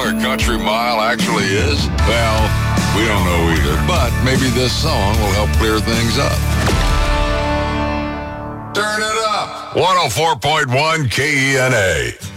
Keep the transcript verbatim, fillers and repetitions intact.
long a country mile actually is? Well, we don't know either, but maybe this song will help clear things up. Turn it up. one oh four point one K E N A.